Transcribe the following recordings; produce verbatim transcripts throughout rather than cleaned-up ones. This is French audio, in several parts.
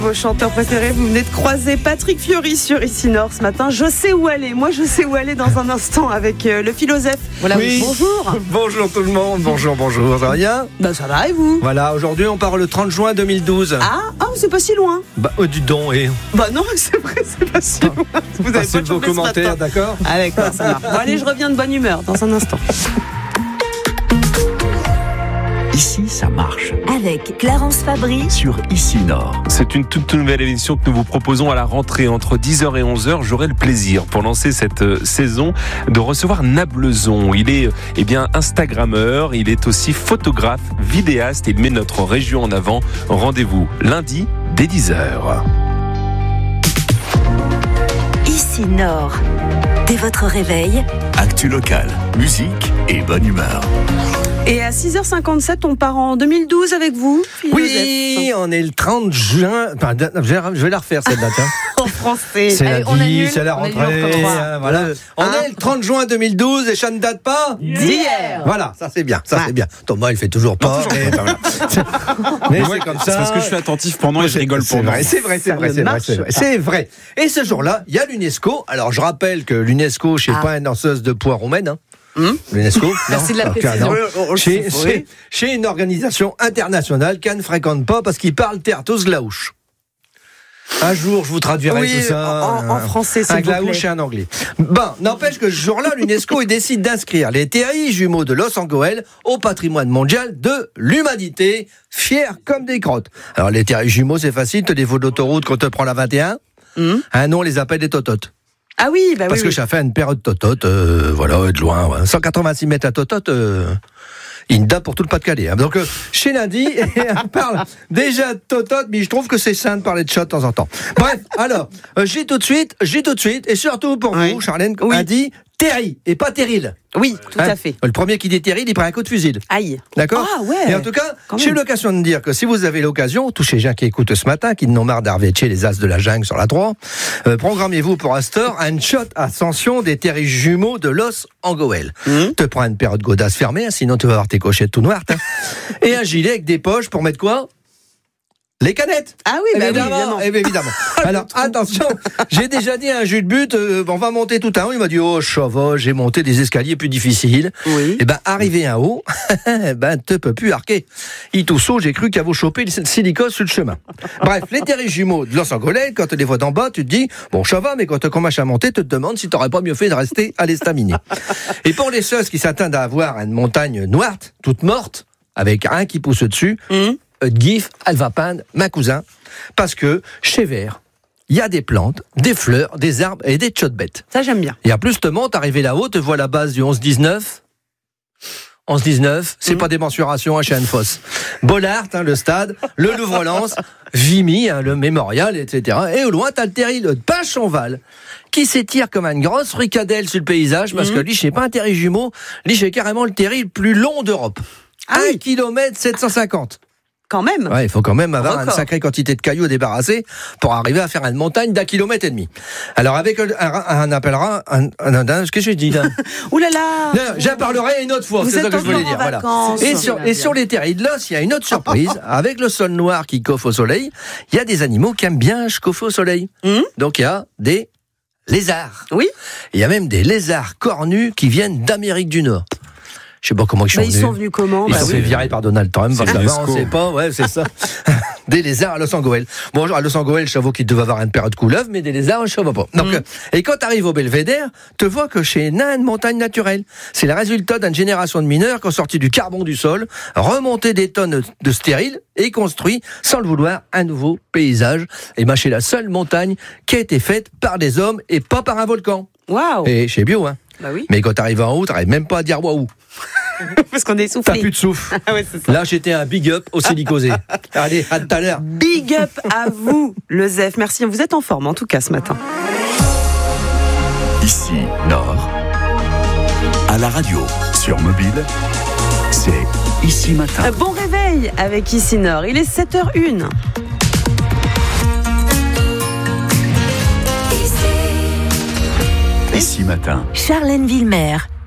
Vos chanteurs préférés, vous venez de croiser Patrick Fiori sur Ici Nord ce matin. Je sais où aller, moi je sais où aller dans un instant avec euh, le philosophe. Voilà, oui. Bonjour. Bonjour tout le monde, bonjour, bonjour, ça va bien ? Ben ça va et vous ? Voilà, aujourd'hui on part le trente juin deux mille douze. Ah, ah c'est pas si loin. Bah, oh, du don, et. Bah non, c'est vrai, c'est pas si loin. Vous avez Passez pas vos commentaires, d'accord ? Ah d'accord, ça marche. Bon allez, je reviens de bonne humeur dans un instant. Ici, ça marche. Avec Clarence Fabry Sur Ici Nord. C'est une toute nouvelle émission que nous vous proposons à la rentrée entre dix heures et onze heures. J'aurai le plaisir, pour lancer cette euh, saison, de recevoir Nablezon. Il est eh bien Instagrammeur, il est aussi photographe, vidéaste. Il met notre région en avant. Rendez-vous lundi dès dix heures. Ici Nord. Dès votre réveil, Actu local, musique et bonne humeur. Et à six heures cinquante-sept, on part en deux mille douze avec vous, Oui, on est le trente juin. Enfin, je vais la refaire cette date. Hein. En français. C'est la Allez, on vie, annule, c'est la on annule rentrée. encore trois. euh, voilà. On Hein est le trente juin deux mille douze et ça ne date pas d'hier. Voilà, ça c'est bien, ça Ouais. c'est bien. Thomas, il fait toujours pas. toujours et ben voilà. Mais c'est comme ça. C'est parce que je suis attentif pendant et je rigole C'est pendant. vrai, c'est vrai, c'est Ça vrai, ne c'est vrai, marche c'est vrai. pas. C'est vrai. Et ce jour-là, il y a l'UNESCO. Alors, je rappelle que l'UNESCO, chez Ah. pas une danseuse de poids roumaine, hein. Hum L'UNESCO. Merci non de la Ok, précision. non. Oui, on le Chez, sait, chez, oui. chez une organisation internationale qu'elle ne fréquente pas parce qu'ils parlent tertos glaouche. Un jour, je vous traduirai Oui, tout ça. en, en français, s'il Un vous plaît. glaouche et un anglais. Ben, n'empêche que ce jour-là, l'UNESCO il décide d'inscrire les terrils jumeaux de Los Angeles au patrimoine mondial de l'humanité, fiers comme des crottes. Alors, les terrils jumeaux, c'est facile, tu des faux d'autoroute quand tu prends la vingt et un. Hum. Un nom, on les appelle des tototes. Ah oui, bah Parce oui. que oui. ça fait une paire de tototes, euh, voilà, de loin. Ouais. cent quatre-vingt-six mètres à totote, euh, il date pour tout le Pas-de-Calais. Hein. Donc, euh, chez Lundi, on parle déjà de totote, mais je trouve que c'est sain de parler de chat de temps en temps. Bref, alors, euh, j'ai tout de suite, j'ai tout de suite, et surtout pour Oui. vous, Charlène, Oui. a dit Terry, et pas Terril. Oui, tout Hein. à fait. Le premier qui dit Terril, il prend un coup de fusil. Aïe. D'accord ? Ah ouais. Et en tout cas, Quand j'ai même. eu l'occasion de dire que si vous avez l'occasion, tous ces gens qui écoutent ce matin, qui n'ont marre d'arvécher les as de la jungle sur la trois, euh, programmez-vous pour Astor un shot ascension des terrils jumeaux de Los Angeles. Mmh. Te prends une paire de godasses fermées, hein, sinon tu vas avoir tes cochettes tout noires. Hein. Et un gilet avec des poches pour mettre quoi ? Les canettes. Ah oui, bah oui, évidemment. Eh bien, évidemment. Alors, attention, j'ai déjà dit à un jus de but, euh, on va monter tout en haut. Il m'a dit, oh, ça va, j'ai monté des escaliers plus difficiles. Oui. Eh ben, arrivé en haut, ben, te peux plus arquer. Il tout saut, j'ai cru qu'il avait chopé le silicone sur le chemin. Bref, les terrils jumeaux de Los Angeles, quand tu les vois d'en bas, tu te dis, bon, ça va, mais quand tu commences à monter, tu te demandes si t'aurais pas mieux fait de rester à l'estaminet. Et pour les ceux qui s'attendent à avoir une montagne noire, toute morte, avec un qui pousse dessus, Hum. Gif, elle va peindre ma cousin, parce que chez Vert, il y a des plantes, des fleurs, des arbres et des tchotbêtes. Ça, j'aime bien. Et en plus, te montes, arrivé là-haut, te vois la base du onze dix-neuf. onze dix-neuf, c'est Mm. pas des mensurations à Chêne-Fosse. Bollard, hein, le stade, le Louvre-Lens, Vimy, hein, le mémorial, et cetera. Et au loin, t'as le terril de Pinchonval, qui s'étire comme une grosse fricadelle sur le paysage, parce Mm. que lui, c'est pas un terril jumeau, lui, c'est carrément le terril le plus long d'Europe. Ah un oui. kilomètre sept cent cinquante. Quand même. Ouais, il faut quand même avoir Record. une sacrée quantité de cailloux débarrassés pour arriver à faire une montagne d'un kilomètre et demi. Alors, avec un, un, un appellera, un, un, un, qu'est-ce que je dis là? Ouh là là. Non, j'en parlerai une autre fois, Vous c'est ça êtes que je voulais encore dire. en Voilà. vacances. Et sur, et sur les terrils de l'os, il y a une autre surprise. Avec le sol noir qui coiffe au soleil, il y a des animaux qui aiment bien chauffer au soleil. Hum. Donc, il y a des lézards. Oui. Il y a même des lézards cornus qui viennent d'Amérique du Nord. Je sais pas comment ils sont Bah, ils venus. sont venus comment Ils bah, sont oui. fait virer par Donald Trump. C'est Là-bas, l'UNESCO. on sait pas, ouais, c'est ça. Des lézards à Los Angeles. Bon, à Los Angeles, je savais qu'ils devaient avoir une période couleuvre, mais des lézards, je savais pas. Donc, Mm. euh, et quand tu arrives au Belvédère, tu vois que chez Nain, une montagne naturelle. C'est le résultat d'une génération de mineurs qui ont sorti du carbone du sol, remonté des tonnes de stériles et construit, sans le vouloir, un nouveau paysage. Et ben, c'est la seule montagne qui a été faite par des hommes et pas par un volcan. Waouh. Et chez bio, hein. Bah oui. Mais quand tu arrives en haut, tu n'arrives même pas à dire waouh. Parce qu'on est T'as essoufflé. plus de souffle. Ah ouais, c'est ça. Là, j'étais un big up au silicosé. Allez, à tout à l'heure. Big up à vous, le Zef. Merci. Vous êtes en forme, en tout cas, ce matin. Ici, Nord. À la radio, sur mobile, c'est Ici Matin. Euh, Bon réveil avec Ici Nord. Il est sept heures une. Ici Matin. Charlène Villemer.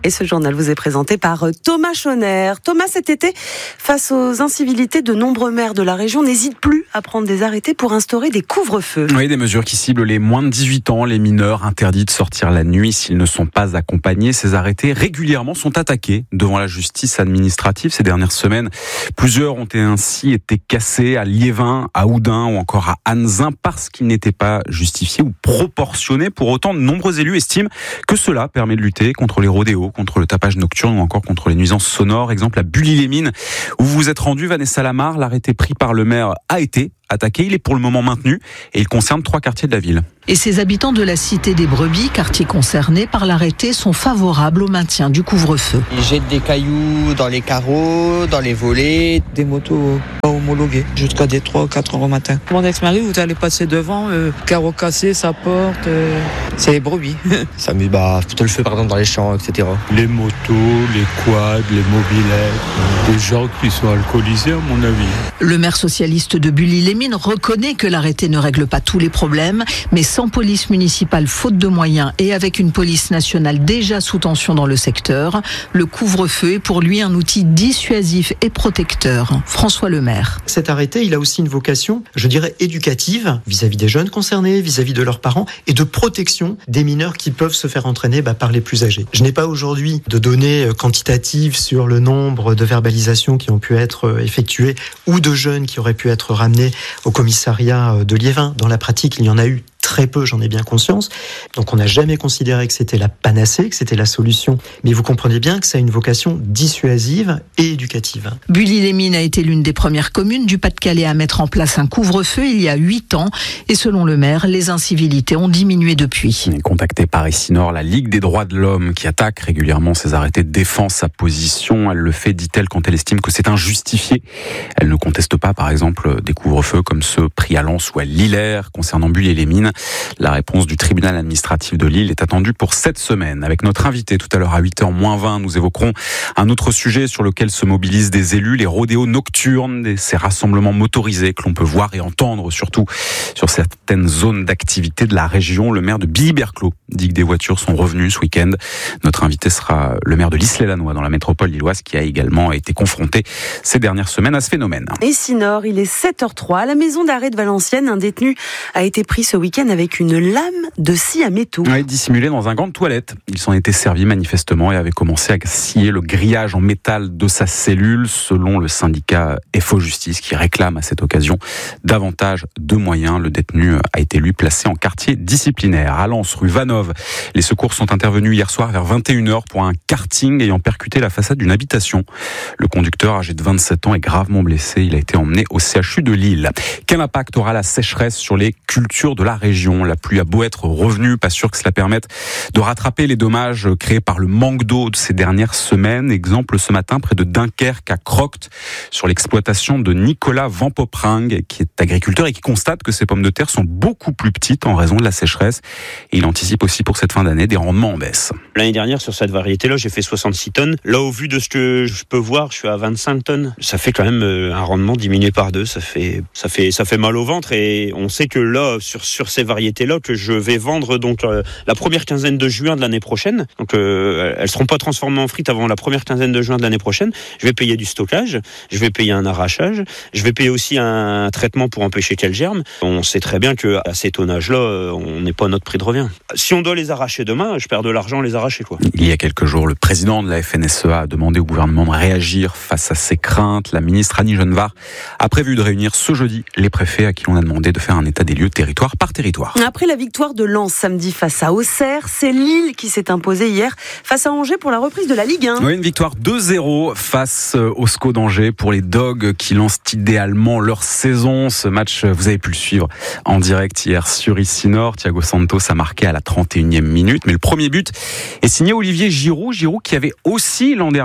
Et ce journal vous est présenté par Thomas Chonner. Thomas, cet été, face aux incivilités, de nombreux maires de la région n'hésitent plus à prendre des arrêtés pour instaurer des couvre-feux. Oui, des mesures qui ciblent les moins de dix-huit ans, les mineurs interdits de sortir la nuit s'ils ne sont pas accompagnés. Ces arrêtés régulièrement sont attaqués devant la justice administrative ces dernières semaines. Plusieurs ont ainsi été cassés à Liévin, à Oudin ou encore à Anzin parce qu'ils n'étaient pas justifiés ou proportionnés. Pour autant, de nombreux élus estiment que cela permet de lutter contre les rodéos, contre le tapage nocturne ou encore contre les nuisances sonores. Exemple à Bully-les-Mines où vous vous êtes rendu, Vanessa Lamar. L'arrêté pris par le maire a été attaqué. Il est pour le moment maintenu et il concerne trois quartiers de la ville. Et ces habitants de la Cité des Brebis, quartier concerné par l'arrêté, sont favorables au maintien du couvre-feu. Ils jettent des cailloux dans les carreaux, dans les volets. Des motos pas homologuées, jusqu'à des trois ou quatre heures au matin. Mon ex-mari, vous allez passer devant, euh, carreau cassé, sa porte, euh, c'est les brebis. Ça met bah, plutôt le feu par exemple dans les champs, et cetera. Les motos, les quads, les mobylettes, des gens qui sont alcoolisés à mon avis. Le maire socialiste de Bully-les-Mines reconnaît que l'arrêté ne règle pas tous les problèmes, mais sans police municipale, faute de moyens et avec une police nationale déjà sous tension dans le secteur, le couvre-feu est pour lui un outil dissuasif et protecteur. François Lemaire. Cet arrêté, il a aussi une vocation, je dirais, éducative vis-à-vis des jeunes concernés, vis-à-vis de leurs parents et de protection des mineurs qui peuvent se faire entraîner bah, par les plus âgés. Je n'ai pas aujourd'hui de données quantitatives sur le nombre de verbalisations qui ont pu être effectuées ou de jeunes qui auraient pu être ramenés au commissariat de Liévin. Dans la pratique, il y en a eu très peu, j'en ai bien conscience. Donc on n'a jamais considéré que c'était la panacée, que c'était la solution. Mais vous comprenez bien que ça a une vocation dissuasive et éducative. Bully-les-Mines a été l'une des premières communes du Pas-de-Calais à mettre en place un couvre-feu il y a huit ans. Et selon le maire, les incivilités ont diminué depuis. Contactée par Ici Nord, la Ligue des droits de l'homme qui attaque régulièrement ces arrêtés défend sa position. Elle le fait, dit-elle, quand elle estime que c'est injustifié. Elle ne conteste pas, par exemple, des couvre-feux comme ceux pris à Lens ou à Lillers concernant Bully-les-Mines. La réponse du tribunal administratif de Lille est attendue pour cette semaine. Avec notre invité tout à l'heure à huit heures moins vingt, nous évoquerons un autre sujet sur lequel se mobilisent des élus, les rodéos nocturnes, ces rassemblements motorisés que l'on peut voir et entendre surtout sur certaines zones d'activité de la région. Le maire de Billy-Berclos dit que des voitures sont revenues ce week-end. Notre invité sera le maire de l'Isle-et-Lannoy dans la métropole lilloise qui a également été confronté ces dernières semaines à ce phénomène. Ici Nord, il est sept heures zéro trois. À la maison d'arrêt de Valenciennes, un détenu a été pris ce week-end avec une lame de scie à métaux. Oui, dissimulé dans un gant de toilette. Il s'en était servi manifestement et avait commencé à scier le grillage en métal de sa cellule, selon le syndicat F O Justice qui réclame à cette occasion davantage de moyens. Le détenu a été lui placé en quartier disciplinaire. À Lens, rue Vanove, les secours sont intervenus hier soir vers vingt et une heures pour un karting ayant percuté la façade d'une habitation. Le conducteur, âgé de vingt-sept ans, est gravement blessé. Il a été emmené au C H U de Lille. Quel impact aura la sécheresse sur les cultures de la région ? La pluie a beau être revenue, pas sûr que cela permette de rattraper les dommages créés par le manque d'eau de ces dernières semaines. Exemple ce matin près de Dunkerque à Crocte sur l'exploitation de Nicolas Vampopring qui est agriculteur et qui constate que ses pommes de terre sont beaucoup plus petites en raison de la sécheresse. Et il anticipe aussi pour cette fin d'année des rendements en baisse. L'année dernière sur cette variété-là j'ai fait soixante-six tonnes. Là au vu de ce que je peux voir je suis à vingt-cinq tonnes. Ça fait quand même un rendement diminué par deux. Ça fait, ça fait, ça fait mal au ventre et on sait que là sur, sur ces variétés-là que je vais vendre donc euh, la première quinzaine de juin de l'année prochaine. Donc euh, elles seront pas transformées en frites avant la première quinzaine de juin de l'année prochaine. Je vais payer du stockage, je vais payer un arrachage, je vais payer aussi un traitement pour empêcher qu'elles germent. On sait très bien que à ces tonnages-là, on n'est pas à notre prix de revient. Si on doit les arracher demain, je perds de l'argent à les arracher quoi. Il y a quelques jours, le président de la F N S E A a demandé au gouvernement de réagir face à ces craintes. La ministre Annie Genevard a prévu de réunir ce jeudi les préfets à qui l'on a demandé de faire un état des lieux territoire par territoire. Après la victoire de Lens samedi face à Auxerre, c'est Lille qui s'est imposée hier face à Angers pour la reprise de la Ligue un. Oui, une victoire deux zéro face au S C O d'Angers pour les Dogs qui lancent idéalement leur saison. Ce match, vous avez pu le suivre en direct hier sur Ici Nord. Thiago Santos a marqué à la trente et unième minute, mais le premier but est signé Olivier Giroud. Giroud qui avait aussi l'an dernier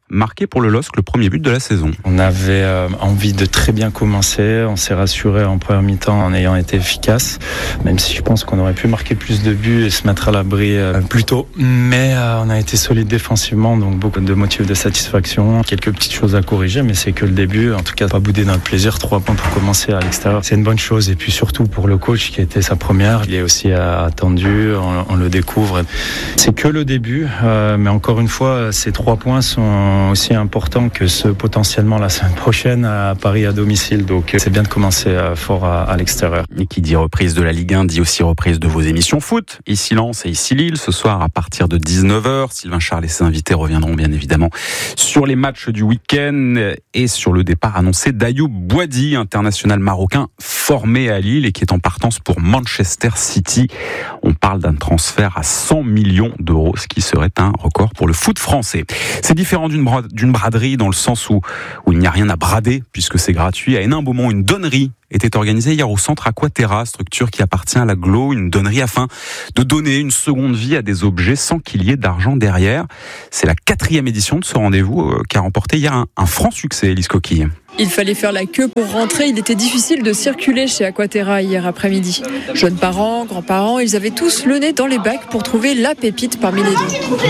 marqué pour le L O S C le premier but de la saison. On avait euh, envie de très bien commencer, on s'est rassuré en première mi-temps en ayant été efficace, même si je pense qu'on aurait pu marquer plus de buts et se mettre à l'abri euh, plus tôt. Mais euh, on a été solide défensivement, donc beaucoup de motifs de satisfaction, quelques petites choses à corriger, mais c'est que le début, en tout cas pas bouder notre plaisir, trois points pour commencer à l'extérieur, c'est une bonne chose. Et puis surtout pour le coach qui a été sa première, il est aussi euh, attendu, on, on le découvre. C'est que le début, euh, mais encore une fois, ces trois points sont aussi importants que ceux potentiellement la semaine prochaine à Paris à domicile, donc c'est bien de commencer euh, fort à, à l'extérieur. Et qui dit reprise de la Ligue un dit aussi reprise de vos émissions foot, ici Lens et ici Lille, ce soir à partir de dix-neuf heures. Sylvain Charles et ses invités reviendront bien évidemment sur les matchs du week-end et sur le départ annoncé d'Ayoub Boadi, international marocain formé à Lille et qui est en partance pour Manchester City. On parle d'un transfert à cent millions d'euros, ce qui serait un record pour le foot français. C'est différent d'une, bra- d'une braderie dans le sens où, où il n'y a rien à brader puisque c'est gratuit. À Hénin-Beaumont, une donnerie était organisée hier au centre Aquaterra, structure qui appartient à l'Agglo, une donnerie afin de donner une seconde vie à des objets sans qu'il y ait d'argent derrière. C'est la quatrième édition de ce rendez-vous euh, qui a remporté hier un, un franc succès, Elise Coquille. Il fallait faire la queue pour rentrer. Il était difficile de circuler chez Aquaterra hier après-midi. Jeunes parents, grands-parents, ils avaient tous le nez dans les bacs pour trouver la pépite parmi les deux.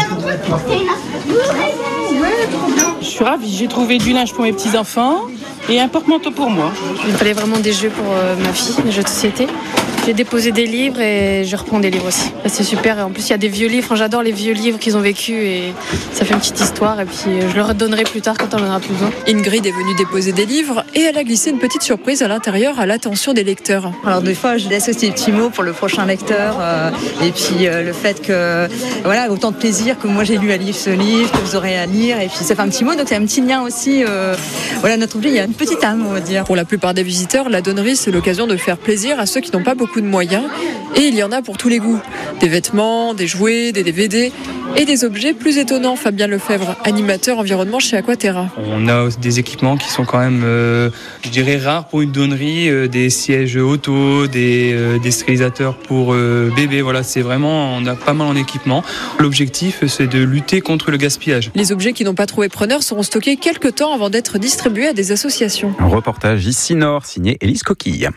Je suis ravie, j'ai trouvé du linge pour mes petits-enfants et un porte-manteau pour moi. Il fallait vraiment des jeux pour euh, ma fille, des jeux de société. J'ai déposé des livres et je reprends des livres aussi. C'est super. Et en plus, il y a des vieux livres. J'adore les vieux livres qu'ils ont vécus et ça fait une petite histoire. Et puis, je le redonnerai plus tard quand on en aura plus besoin. Ingrid est venue déposer des livres et elle a glissé une petite surprise à l'intérieur à l'attention des lecteurs. Alors, des fois, je laisse aussi des petits mots pour le prochain lecteur. Euh, et puis, euh, le fait que, voilà, autant de plaisir que moi j'ai lu à lire ce livre, que vous aurez à lire. Et puis, ça fait un petit mot. Donc, il y a un petit lien aussi. Euh, voilà, notre objet, il y a une petite âme, on va dire. Pour la plupart des visiteurs, la donnerie, c'est l'occasion de faire plaisir à ceux qui n'ont pas beaucoup de moyens. Et il y en a pour tous les goûts. Des vêtements, des jouets, des D V D et des objets plus étonnants. Fabien Lefebvre, animateur environnement chez Aquaterra. On a des équipements qui sont quand même, euh, je dirais, rares pour une donnerie. Euh, des sièges auto, des, euh, des stérilisateurs pour euh, bébés. Voilà, c'est vraiment, on a pas mal en équipement. L'objectif, c'est de lutter contre le gaspillage. Les objets qui n'ont pas trouvé preneur seront stockés quelques temps avant d'être distribués à des associations. Un reportage ici Nord, signé Élise Coquille.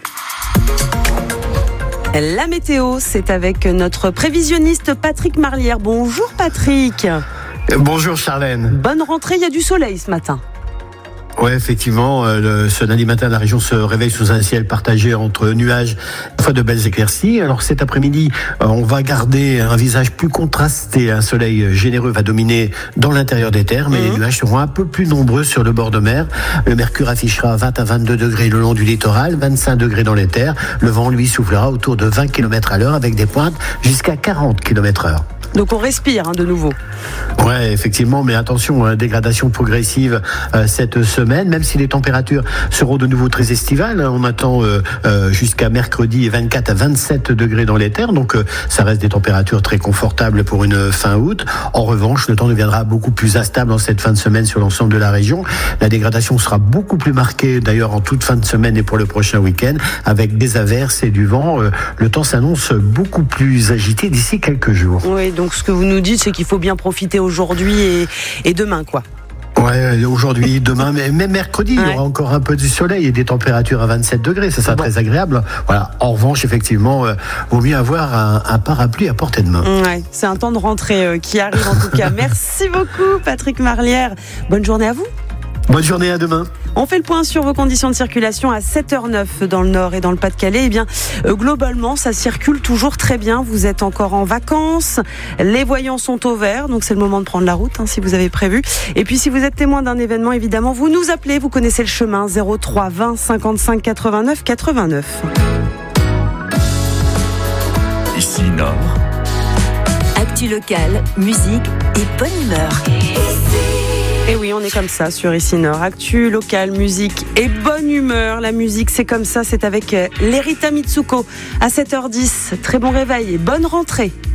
La météo, c'est avec notre prévisionniste Patrick Marlière. Bonjour Patrick. Bonjour Charlène. Bonne rentrée, il y a du soleil ce matin. Oui, effectivement, euh, le, ce lundi matin, la région se réveille sous un ciel partagé entre nuages, fois de belles éclaircies. Alors cet après-midi, euh, on va garder un visage plus contrasté. Un soleil généreux va dominer dans l'intérieur des terres, mais mmh. les nuages seront un peu plus nombreux sur le bord de mer. Le mercure affichera vingt à vingt-deux degrés le long du littoral, vingt-cinq degrés dans les terres. Le vent, lui, soufflera autour de vingt kilomètres à l'heure avec des pointes jusqu'à quarante kilomètres heure. Donc on respire hein, de nouveau. Ouais, effectivement, mais attention, hein, dégradation progressive euh, cette semaine, même si les températures seront de nouveau très estivales. Hein, on attend euh, euh, jusqu'à mercredi vingt-quatre à vingt-sept degrés dans les terres, donc euh, ça reste des températures très confortables pour une fin août. En revanche, le temps deviendra beaucoup plus instable en cette fin de semaine sur l'ensemble de la région. La dégradation sera beaucoup plus marquée d'ailleurs en toute fin de semaine et pour le prochain week-end, avec des averses et du vent. Euh, le temps s'annonce beaucoup plus agité d'ici quelques jours. Oui, donc ce que vous nous dites, c'est qu'il faut bien profiter aujourd'hui et, et demain, quoi. Ouais, aujourd'hui, demain, mais même mercredi, ouais. Il y aura encore un peu du soleil et des températures à vingt-sept degrés. Ça sera bon. Très agréable. Voilà. En revanche, effectivement, euh, vaut mieux avoir un, un parapluie à portée de main. Ouais, c'est un temps de rentrée euh, qui arrive en tout cas. Merci beaucoup, Patrick Marlière. Bonne journée à vous. Bonne journée, à demain. On fait le point sur vos conditions de circulation à sept heures neuf dans le Nord et dans le Pas-de-Calais. Eh bien, euh, globalement, ça circule toujours très bien. Vous êtes encore en vacances. Les voyants sont au vert, donc c'est le moment de prendre la route, hein, si vous avez prévu. Et puis, si vous êtes témoin d'un événement, évidemment, vous nous appelez. Vous connaissez le chemin zéro trois vingt cinquante-cinq quatre-vingt-neuf quatre-vingt-neuf. Ici Nord. Actu locale, musique et bonne humeur. Et oui, on est comme ça sur Ici Nord. Actu, local, musique et bonne humeur. La musique, c'est comme ça, c'est avec Lerita Mitsuko à sept heures dix. Très bon réveil et bonne rentrée.